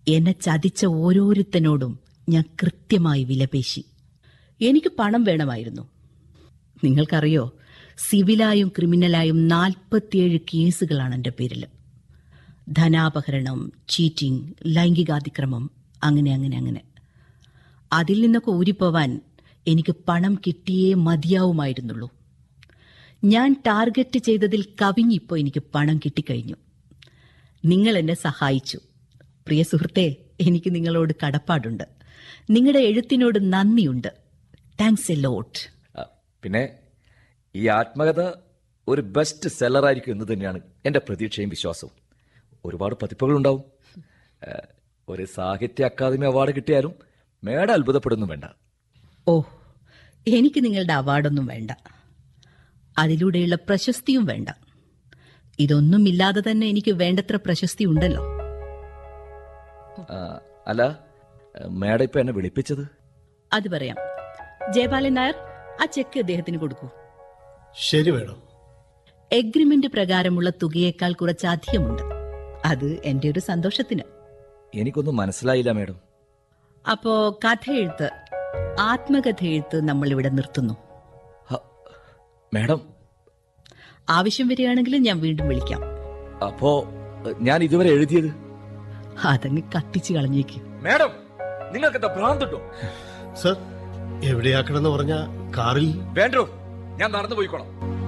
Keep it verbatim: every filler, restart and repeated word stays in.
എന്നെ ചതിച്ച ഓരോരുത്തനോടും ഞാൻ കൃത്യമായി വിലപേശി. എനിക്ക് പണം വേണമായിരുന്നു. നിങ്ങൾക്കറിയോ, സിവിലായും ക്രിമിനലായും നാൽപ്പത്തിയേഴ് കേസുകളാണ് എൻ്റെ പേരിൽ. ധനാപഹരണം, ചീറ്റിംഗ്, ലൈംഗികാതിക്രമം, അങ്ങനെ അങ്ങനെ അങ്ങനെ. അതിൽ നിന്നൊക്കെ ഊരിപ്പോവാൻ എനിക്ക് പണം കിട്ടിയേ മതിയാവുമായിരുന്നുള്ളൂ. ഞാൻ ടാർഗറ്റ് ചെയ്തതിൽ കവിഞ്ഞിപ്പോൾ എനിക്ക് പണം കിട്ടിക്കഴിഞ്ഞു. നിങ്ങൾ എന്നെ സഹായിച്ചു. പ്രിയ സുഹൃത്തെ, എനിക്ക് നിങ്ങളോട് കടപ്പാടുണ്ട്. നിങ്ങളുടെ എഴുത്തിനോട് നന്ദിയുണ്ട്. Thanks a lot. പിന്നെ ഈ ആത്മകഥ ഒരു ബെസ്റ്റ് സെല്ലറായിരിക്കും എന്ന് തന്നെയാണ് എൻ്റെ പ്രതീക്ഷയും വിശ്വാസവും. ഒരുപാട് പതിപ്പുകളുണ്ടാവും. ഒരു സാഹിത്യ അക്കാദമി അവാർഡ് കിട്ടിയാലും മേഡം അത്ഭുതപ്പെടുന്നു വേണ്ട. ഓ, എനിക്ക് നിങ്ങളുടെ അവാർഡൊന്നും വേണ്ട. അതിലൂടെയുള്ള പ്രശസ്തിയും വേണ്ട. ഇതൊന്നുമില്ലാതെ തന്നെ എനിക്ക് വേണ്ടത്ര പ്രശസ്തി ഉണ്ടല്ലോ. അല്ല, മേഡം ഇപ്പൊ എന്നെ വിളിപ്പിച്ചത്? അത് പറയാം. ജയപാലൻ നായർ, ആ ചെക്ക് അദ്ദേഹത്തിന് കൊടുക്കൂ. ശരി മേഡം. എഗ്രിമെന്റ് പ്രകാരമുള്ള തുകയേക്കാൾ കുറച്ചധികമുണ്ട്. അത് എന്റെ ഒരു സന്തോഷത്തിന്. എനിക്കൊന്നും മനസ്സിലായില്ല മേഡം. അപ്പോ കഥയെഴുത്ത്, ആത്മകഥ എഴുത്ത് നമ്മൾ ഇവിടെ നിർത്തുന്നു. മേഡം, ആവശ്യം വരികയാണെങ്കിൽ ഞാൻ വീണ്ടും വിളിക്കാം. അപ്പോ ഞാൻ ഇതുവരെ എഴുതിയത് അതങ്ങ് കത്തിച്ചു കളഞ്ഞേക്കും. മേഡം, നിങ്ങൾക്ക് എന്താ ഭ്രാന്തുണ്ടോ? സർ, എവിടെയാക്കണമെന്ന് പറഞ്ഞ കാറിൽ. വേണ്ടോ, ഞാൻ നടന്നു പോയിക്കോളാം.